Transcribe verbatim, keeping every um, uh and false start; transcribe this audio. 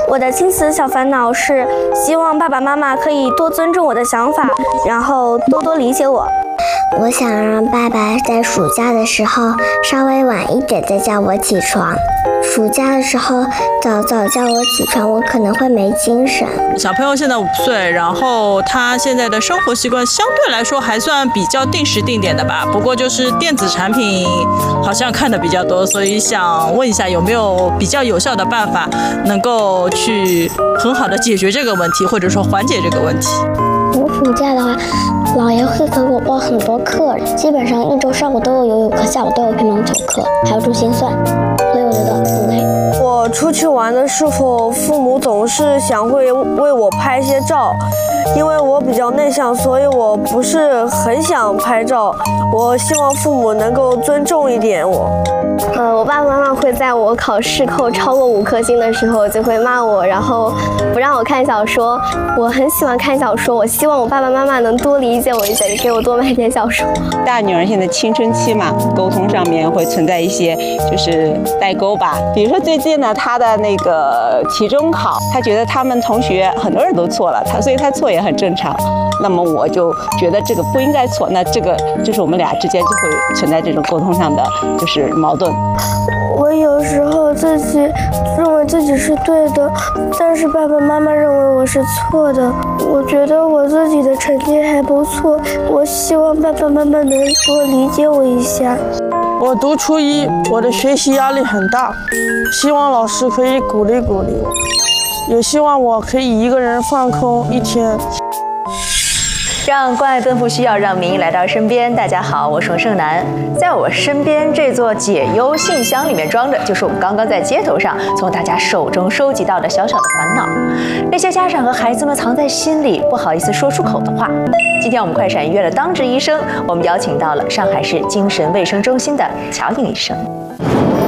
我的亲子小烦恼是希望爸爸妈妈可以多尊重我的想法，然后多多理解我。 我想让爸爸在暑假的时候稍微晚一点再叫我起床。暑假的时候早早叫我起床，我可能会没精神。 小朋友现在五岁，然后他现在的生活习惯相对来说还算比较定时定点的吧。不过就是电子产品好像看的比较多，所以想问一下有没有比较有效的办法能够去很好的解决这个问题，或者说缓解这个问题。 我暑假的话，姥爷会给我报很多课，基本上一周上午都有游泳课，下午都有乒乓球课，还有珠心算，所以我觉得很累。 我出去玩的时候，父母总是想会为我拍些照，因为我比较内向，所以我不是很想拍照。我希望父母能够尊重一点我。 呃，我爸爸妈妈会在我考试扣超过五颗星的时候就会骂我，然后不让我看小说。我很喜欢看小说，我希望我爸爸妈妈能多理解我一些，给我多买点小说。 大女儿现在青春期嘛，沟通上面会存在一些就是代沟吧。比如说最近呢，她的那个期中考，她觉得他们同学很多人都错了，她所以她错也很正常。那么我就觉得这个不应该错，那这个就是我们俩之间就会存在这种沟通上的就是矛盾。 我有时候自己认为自己是对的，但是爸爸妈妈认为我是错的。我觉得我自己的成绩还不错，我希望爸爸妈妈能多理解我一下。我读初一，我的学习压力很大，希望老师可以鼓励鼓励我，也希望我可以一个人放空一天。 让关爱奔赴需要让民意来到身边。大家好，我是盛楠，在我身边这座解忧信箱里面装的就是我们刚刚在街头上从大家手中收集到的小小的烦恼，那些家长和孩子们藏在心里不好意思说出口的话。今天我们快闪约了当值医生，我们邀请到了上海市精神卫生中心的乔颖医生。